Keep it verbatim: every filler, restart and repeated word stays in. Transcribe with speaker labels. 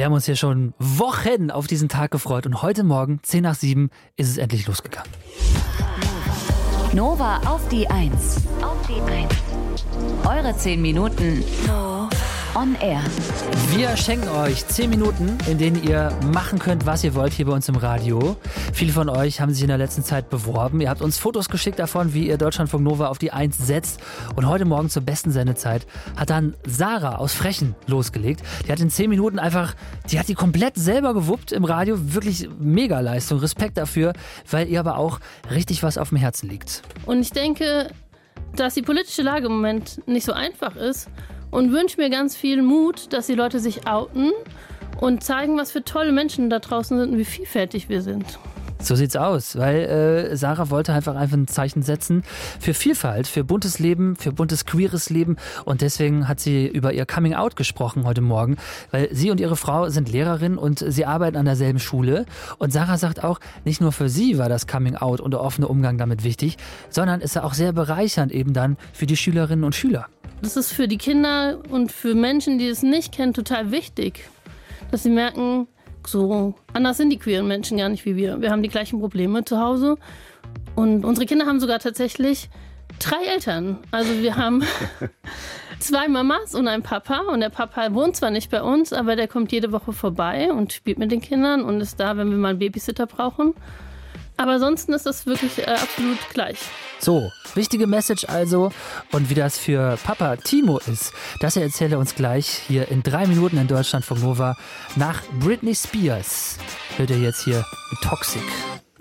Speaker 1: Wir haben uns hier schon Wochen auf diesen Tag gefreut und heute Morgen, zehn nach sieben, ist es endlich losgegangen.
Speaker 2: Nova auf die Eins. Auf die Eins. Eure zehn Minuten on air.
Speaker 1: Wir schenken euch zehn Minuten, in denen ihr machen könnt, was ihr wollt hier bei uns im Radio. Viele von euch haben sich in der letzten Zeit beworben. Ihr habt uns Fotos geschickt davon, wie ihr Deutschlandfunk Nova auf die Eins setzt. Und heute Morgen zur besten Sendezeit hat dann Sarah aus Frechen losgelegt. Die hat in zehn Minuten einfach, die hat die komplett selber gewuppt im Radio. Wirklich Mega-Leistung, Respekt dafür, weil ihr aber auch richtig was auf dem Herzen liegt.
Speaker 3: Und ich denke, dass die politische Lage im Moment nicht so einfach ist und wünsche mir ganz viel Mut, dass die Leute sich outen und zeigen, was für tolle Menschen da draußen sind und wie vielfältig wir sind.
Speaker 1: So sieht's aus, weil äh, Sarah wollte einfach einfach ein Zeichen setzen für Vielfalt, für buntes Leben, für buntes queeres Leben und deswegen hat sie über ihr Coming Out gesprochen heute Morgen, weil sie und ihre Frau sind Lehrerin und sie arbeiten an derselben Schule und Sarah sagt auch, nicht nur für sie war das Coming Out und der offene Umgang damit wichtig, sondern ist auch sehr bereichernd eben dann für die Schülerinnen und Schüler.
Speaker 3: Das ist für die Kinder und für Menschen, die es nicht kennen, total wichtig, dass sie merken, so anders sind die queeren Menschen gar nicht wie wir. Wir haben die gleichen Probleme zu Hause und unsere Kinder haben sogar tatsächlich drei Eltern. Also wir haben zwei Mamas und einen Papa und der Papa wohnt zwar nicht bei uns, aber der kommt jede Woche vorbei und spielt mit den Kindern und ist da, wenn wir mal einen Babysitter brauchen. Aber ansonsten ist das wirklich äh, absolut gleich.
Speaker 1: So, wichtige Message also. Und wie das für Papa Timo ist, das erzählt er uns gleich hier in drei Minuten in Deutschlandfunk Nova. Nach Britney Spears hört ihr jetzt hier Toxic.